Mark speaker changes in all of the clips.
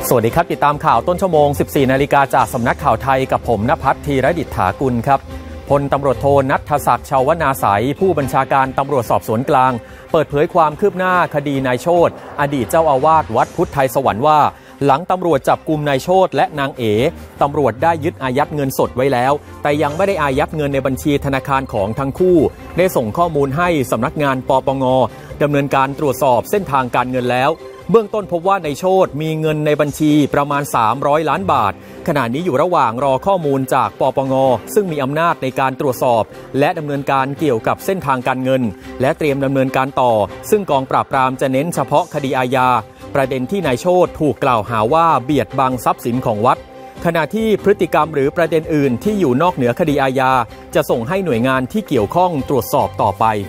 Speaker 1: สวัสดีครับติดตามข่าวต้นชั่วโมง 14 นาฬิกาจากสำนักข่าวไทยกับผมณภัทร ธีรดิษฐากุลครับพลตำรวจโทณัฐศักดิ์ ชาวนาใสผู้บัญชาการตำรวจสอบสวนกลางเปิดเผยความคืบหน้าคดีนายโชติอดีตเจ้าอาวาสวัดพุทธไทยสวรรค์ว่าหลังตำรวจจับกุมนายโชติและนางเอ๋ตำรวจได้ยึดอายัดเงินสดไว้แล้วแต่ยังไม่ได้อายัดเงินในบัญชีธนาคารของทั้งคู่ได้ส่งข้อมูลให้สำนักงานปปง.ดำเนินการตรวจสอบเส้นทางการเงินแล้วเบื้องต้นพบว่านายโชติมีเงินในบัญชีประมาณ300 ล้านบาทขณะนี้อยู่ระหว่างรอข้อมูลจากปปง.ซึ่งมีอำนาจในการตรวจสอบและดำเนินการเกี่ยวกับเส้นทางการเงินและเตรียมดำเนินการต่อซึ่งกองปราบปรามจะเน้นเฉพาะคดีอาญาประเด็นที่นายโชติถูกกล่าวหาว่าเบียดบังทรัพย์สินของวัดขณะที่พฤติกรรมหรือประเด็นอื่นที่อยู่นอกเหนือคดีอาญาจะส่งให้หน่วยงานที่เกี่ยวข้องตรวจสอบต่อไป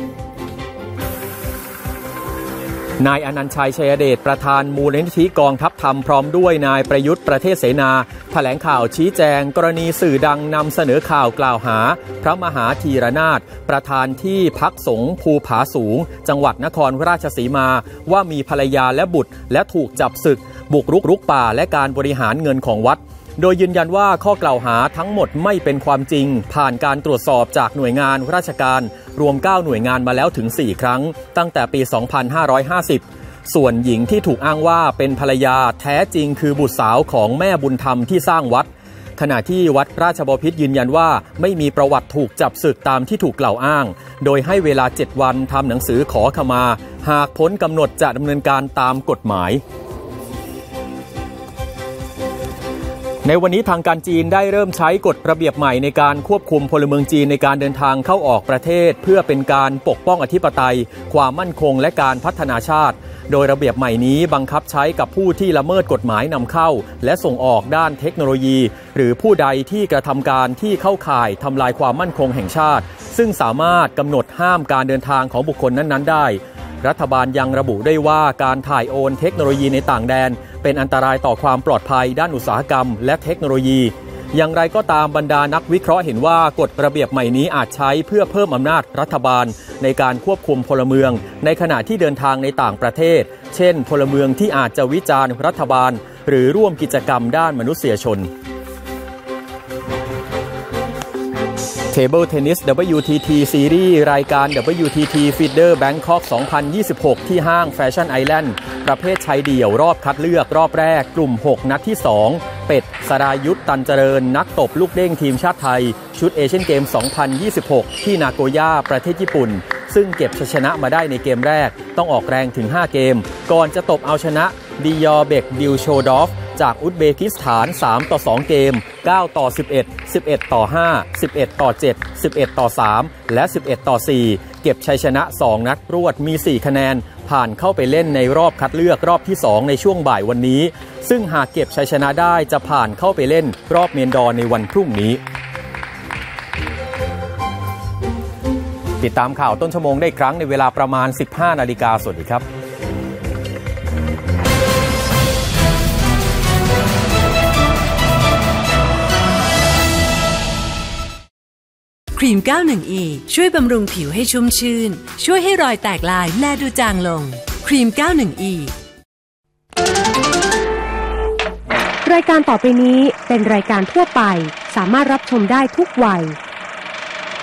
Speaker 1: นายอนันต์ชัย ชัยเดชประธานมูลนิธิกองทัพธรรมพร้อมด้วยนายประยุทธ์ประเทศเสนาแถลงข่าวชี้แจงกรณีสื่อดังนำเสนอข่าวกล่าวหาพระมหาธีรนาถประธานที่พักสงฆ์ภูผาสูงจังหวัดนครราชสีมาว่ามีภรรยาและบุตรและถูกจับศึกบุกรุกป่าและการบริหารเงินของวัดโดยยืนยันว่าข้อกล่าวหาทั้งหมดไม่เป็นความจริงผ่านการตรวจสอบจากหน่วยงานราชการรวม9หน่วยงานมาแล้วถึง4ครั้งตั้งแต่ปี 2550 ส่วนหญิงที่ถูกอ้างว่าเป็นภรรยาแท้จริงคือบุตรสาวของแม่บุญธรรมที่สร้างวัดขณะที่วัดราชบพิตรยืนยันว่าไม่มีประวัติถูกจับศึกตามที่ถูกกล่าวอ้างโดยให้เวลา7วันทำหนังสือขอขมาหากพ้นกำหนดจะดำเนินการตามกฎหมายในวันนี้ทางการจีนได้เริ่มใช้กฎระเบียบใหม่ในการควบคุมพลเมืองจีนในการเดินทางเข้าออกประเทศเพื่อเป็นการปกป้องอธิปไตยความมั่นคงและการพัฒนาชาติโดยระเบียบใหม่นี้บังคับใช้กับผู้ที่ละเมิดกฎหมายนำเข้าและส่งออกด้านเทคโนโลยีหรือผู้ใดที่กระทำการที่เข้าข่ายทำลายความมั่นคงแห่งชาติซึ่งสามารถกำหนดห้ามการเดินทางของบุคคลนั้นๆได้รัฐบาลยังระบุได้ว่าการถ่ายโอนเทคโนโลยีในต่างแดนเป็นอันตรายต่อความปลอดภัยด้านอุตสาหกรรมและเทคโนโลยีอย่างไรก็ตามบรรดานักวิเคราะห์เห็นว่ากฎระเบียบใหม่นี้อาจใช้เพื่อเพิ่มอำนาจรัฐบาลในการควบคุมพลเมืองในขณะที่เดินทางในต่างประเทศเช่นพลเมืองที่อาจจะวิจารณ์รัฐบาลหรือร่วมกิจกรรมด้านมนุษยชนTable Tennis WTT Series รายการ WTT Feeder Bangkok 2026 ที่ห้างแฟชั่นไอแลนด์ประเภทชายเดี่ยวรอบคัดเลือกรอบแรกกลุ่ม6นัดที่2เป็ดสรายุทธตันเจริญนักตบลูกเด้งทีมชาติไทยชุดเอเชียนเกม 2026 ที่นาโกย่าประเทศญี่ปุ่นซึ่งเก็บชัยชนะมาได้ในเกมแรกต้องออกแรงถึง5เกมก่อนจะตบเอาชนะดิยอเบกดิลโชดอฟจากอุซเบกิสถาน3-2เกม9-11 11-5 11-7 11-3 และ11-4เก็บชัยชนะ2นัดรวดมี4คะแนนผ่านเข้าไปเล่นในรอบคัดเลือกรอบที่2ในช่วงบ่ายวันนี้ซึ่งหากเก็บชัยชนะได้จะผ่านเข้าไปเล่นรอบเมนดอร์ในวันพรุ่งนี้ติดตามข่าวต้นชั่วโมงได้ครั้งในเวลาประมาณ 15 นาฬิกาสวัสดีครับ
Speaker 2: ครีม 91E ช่วยบำรุงผิวให้ชุ่มชื่นช่วยให้รอยแตกลายแลดูจางลงครีม 91E
Speaker 3: รายการต่อไปนี้เป็นรายการทั่วไปสามารถรับชมได้ทุกวัย